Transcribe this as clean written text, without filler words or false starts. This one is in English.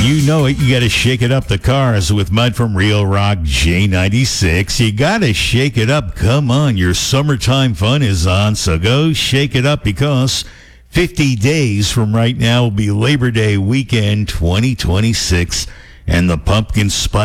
You know it. You got to shake it up. The Cars with Mud from Real Rock J96. You got to shake it up. Come on. Your summertime fun is on. So go shake it up because 50 days from right now will be Labor Day weekend 2026. And the pumpkin spice